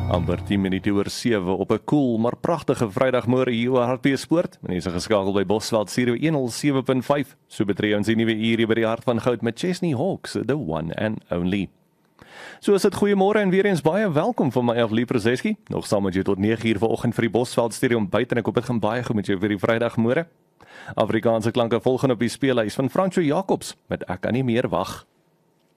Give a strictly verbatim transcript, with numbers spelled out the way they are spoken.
amper tien minute oor sewe op 'n koel maar pragtige Vrydagmôre hier op Hartbeespoort. Mense geskakel by Bosveld Stereo honderd sewe punt vyf. So betree ons die nuwe uur hier by die hart van goud met Chesney Hawks, the one and only. So is dit goeiemôre en weer eens baie welkom van my Aflie Prozeski. Nog saam met jou tot nege uur vanoggend vir die Bosveld Stereo ontbyt en ek hoop dit gaan baie goed met jou vir die Vrydagmôre. Afrikaanse klanke volgen op die speelhuis van Franco Jacobs met Ek kan nie meer wag.